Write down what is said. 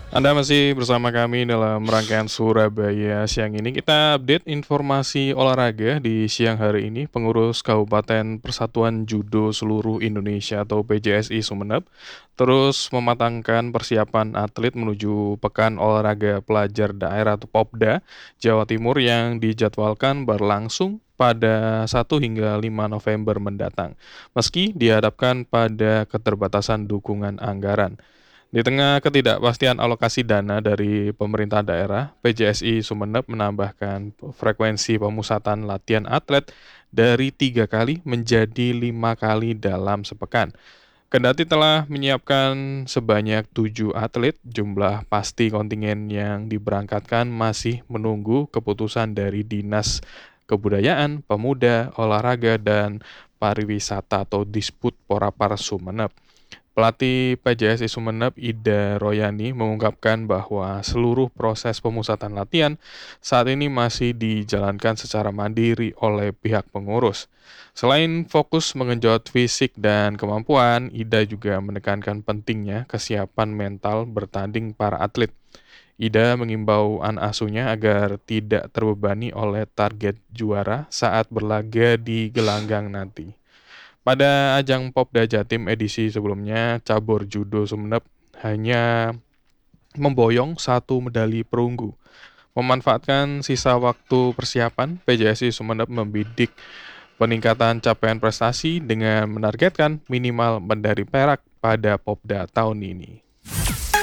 Anda masih bersama kami dalam rangkaian Surabaya siang ini. Kita update informasi olahraga di siang hari ini. Pengurus Kabupaten Persatuan Judo Seluruh Indonesia atau PJSI Sumeneb terus mematangkan persiapan atlet menuju Pekan Olahraga Pelajar Daerah atau Popda Jawa Timur yang dijadwalkan berlangsung pada 1 hingga 5 November mendatang. Meski dihadapkan pada keterbatasan dukungan anggaran. Di tengah ketidakpastian alokasi dana dari pemerintah daerah, PJSI Sumeneb menambahkan frekuensi pemusatan latihan atlet dari 3 kali menjadi 5 kali dalam sepekan. Kendati telah menyiapkan sebanyak 7 atlet, jumlah pasti kontingen yang diberangkatkan masih menunggu keputusan dari Dinas Kebudayaan, Pemuda, Olahraga, dan Pariwisata atau Disput Porapar Sumeneb. Pelatih PJSI Sumeneb Ida Royani mengungkapkan bahwa seluruh proses pemusatan latihan saat ini masih dijalankan secara mandiri oleh pihak pengurus. Selain fokus mengenjot fisik dan kemampuan, Ida juga menekankan pentingnya kesiapan mental bertanding para atlet. Ida mengimbau anak asuhnya agar tidak terbebani oleh target juara saat berlaga di gelanggang nanti. Pada ajang Popda Jatim edisi sebelumnya, cabur judo Sumeneb hanya memboyong 1 medali perunggu. Memanfaatkan sisa waktu persiapan, PJSI Sumeneb membidik peningkatan capaian prestasi dengan menargetkan minimal medali perak pada Popda tahun ini.